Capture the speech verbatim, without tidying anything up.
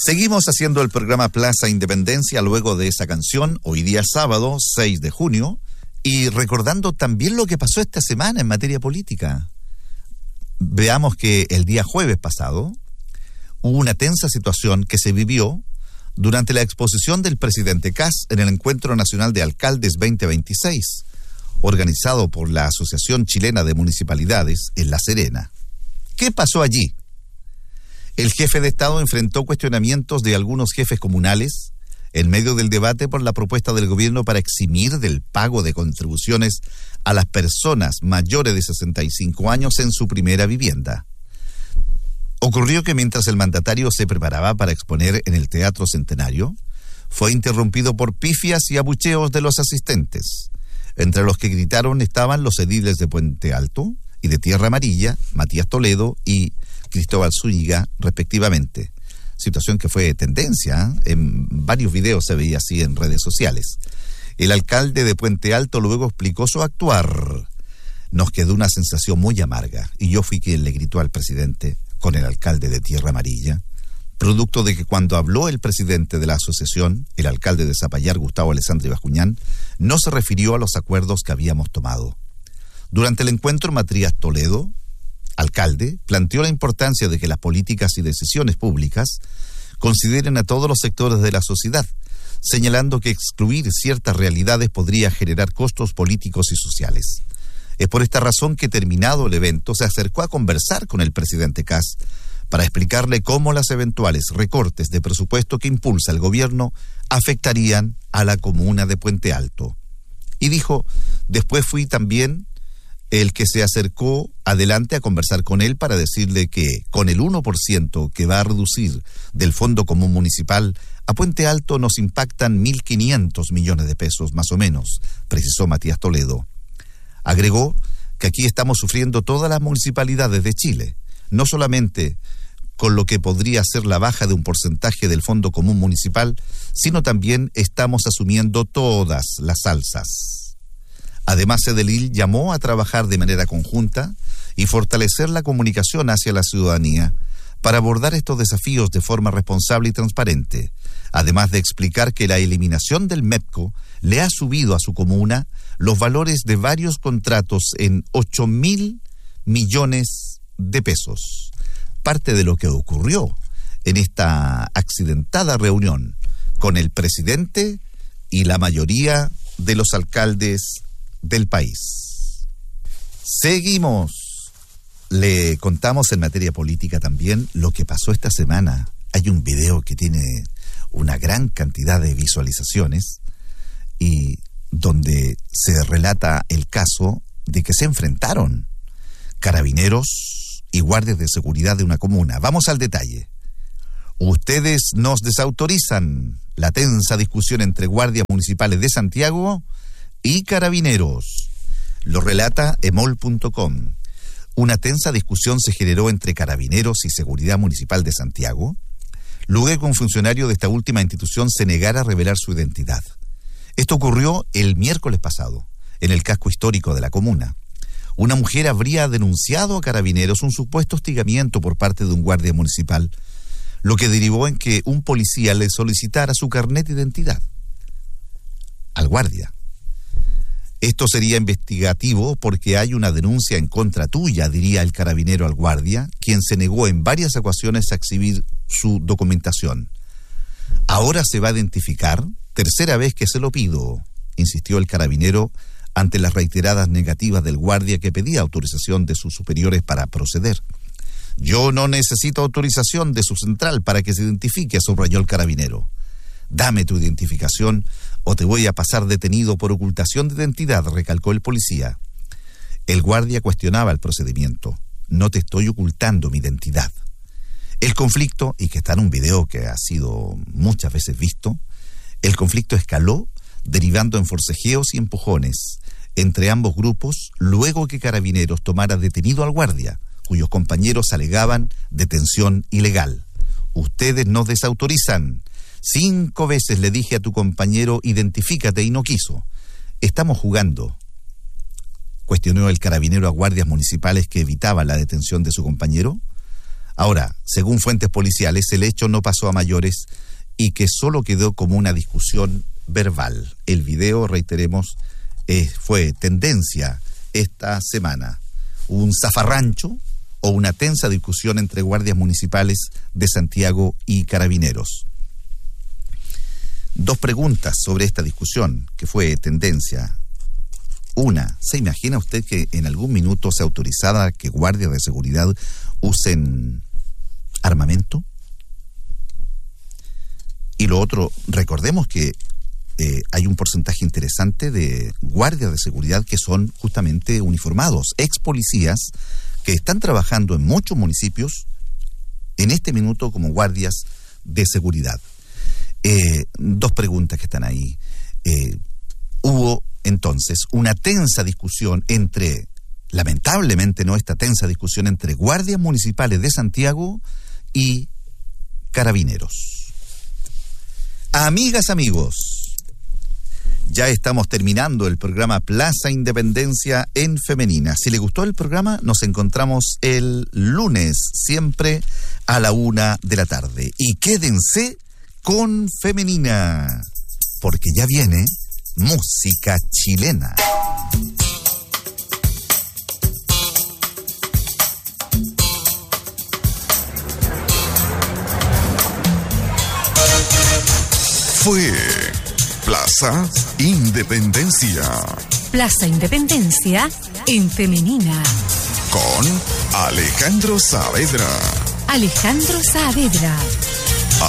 Seguimos haciendo el programa Plaza Independencia luego de esa canción, hoy día sábado, seis de junio, y recordando también lo que pasó esta semana en materia política. Veamos que el día jueves pasado hubo una tensa situación que se vivió durante la exposición del presidente Kast en el Encuentro Nacional de Alcaldes veinte veintiséis, organizado por la Asociación Chilena de Municipalidades en La Serena. ¿Qué pasó allí? El jefe de Estado enfrentó cuestionamientos de algunos jefes comunales en medio del debate por la propuesta del gobierno para eximir del pago de contribuciones a las personas mayores de sesenta y cinco años en su primera vivienda. Ocurrió que mientras el mandatario se preparaba para exponer en el Teatro Centenario, fue interrumpido por pifias y abucheos de los asistentes. Entre los que gritaron estaban los ediles de Puente Alto y de Tierra Amarilla, Matías Toledo y Cristóbal Zúñiga, respectivamente. Situación que fue tendencia, ¿eh? En varios videos se veía así en redes sociales. El alcalde de Puente Alto luego explicó su actuar. Nos quedó una sensación muy amarga, y yo fui quien le gritó al presidente con el alcalde de Tierra Amarilla, producto de que cuando habló el presidente de la asociación, el alcalde de Zapallar, Gustavo Alessandri Bascuñán, no se refirió a los acuerdos que habíamos tomado. Durante el encuentro, Matías Toledo, alcalde, planteó la importancia de que las políticas y decisiones públicas consideren a todos los sectores de la sociedad, señalando que excluir ciertas realidades podría generar costos políticos y sociales. Es por esta razón que, terminado el evento, se acercó a conversar con el presidente Kast para explicarle cómo los eventuales recortes de presupuesto que impulsa el gobierno afectarían a la comuna de Puente Alto. Y dijo, después fui también el que se acercó adelante a conversar con él para decirle que con el uno por ciento que va a reducir del Fondo Común Municipal, a Puente Alto nos impactan mil quinientos millones de pesos más o menos, precisó Matías Toledo. Agregó que aquí estamos sufriendo todas las municipalidades de Chile, no solamente con lo que podría ser la baja de un porcentaje del Fondo Común Municipal, sino también estamos asumiendo todas las alzas. Además, Edelil llamó a trabajar de manera conjunta y fortalecer la comunicación hacia la ciudadanía para abordar estos desafíos de forma responsable y transparente, además de explicar que la eliminación del MEPCO le ha subido a su comuna los valores de varios contratos en ocho mil millones de pesos. Parte de lo que ocurrió en esta accidentada reunión con el presidente y la mayoría de los alcaldes del país. Seguimos. Le contamos en materia política también lo que pasó esta semana. Hay un video que tiene una gran cantidad de visualizaciones y donde se relata el caso de que se enfrentaron carabineros y guardias de seguridad de una comuna. Vamos al detalle. Ustedes nos desautorizan. La tensa discusión entre guardias municipales de Santiago y carabineros. Lo relata emol punto com. Una tensa discusión se generó entre carabineros y seguridad municipal de Santiago, luego que un funcionario de esta última institución se negara a revelar su identidad. Esto ocurrió el miércoles pasado, en el casco histórico de la comuna. Una mujer habría denunciado a carabineros un supuesto hostigamiento por parte de un guardia municipal, lo que derivó en que un policía le solicitara su carnet de identidad al guardia. Esto sería investigativo porque hay una denuncia en contra tuya, diría el carabinero al guardia, quien se negó en varias ocasiones a exhibir su documentación. Ahora se va a identificar, tercera vez que se lo pido, insistió el carabinero ante las reiteradas negativas del guardia que pedía autorización de sus superiores para proceder. Yo no necesito autorización de su central para que se identifique, subrayó el carabinero. Dame tu identificación o te voy a pasar detenido por ocultación de identidad, recalcó el policía. El guardia cuestionaba el procedimiento. No te estoy ocultando mi identidad. El conflicto, y que está en un video que ha sido muchas veces visto, el conflicto escaló derivando en forcejeos y empujones entre ambos grupos luego que carabineros tomara detenido al guardia, cuyos compañeros alegaban detención ilegal. Ustedes nos desautorizan. Cinco veces le dije a tu compañero, identifícate, y no quiso. Estamos jugando. Cuestionó el carabinero a guardias municipales que evitaban la detención de su compañero. Ahora, según fuentes policiales, el hecho no pasó a mayores y que solo quedó como una discusión verbal. El video, reiteremos, eh, fue tendencia esta semana. Un zafarrancho o una tensa discusión entre guardias municipales de Santiago y carabineros. Dos preguntas sobre esta discusión, que fue tendencia. Una, ¿se imagina usted que en algún minuto se autorizara que guardias de seguridad usen armamento? Y lo otro, recordemos que eh, hay un porcentaje interesante de guardias de seguridad que son justamente uniformados, ex policías, que están trabajando en muchos municipios en este minuto como guardias de seguridad. Eh, dos preguntas que están ahí. Eh, hubo entonces una tensa discusión entre, lamentablemente no esta tensa discusión entre guardias municipales de Santiago y carabineros. Amigas, amigos, ya estamos terminando el programa Plaza Independencia en Femenina. Si le gustó el programa, nos encontramos el lunes, siempre a la una de la tarde. Y quédense con Femenina, porque ya viene música chilena. Fue Plaza Independencia. Plaza Independencia en Femenina. Con Alejandro Saavedra. Alejandro Saavedra.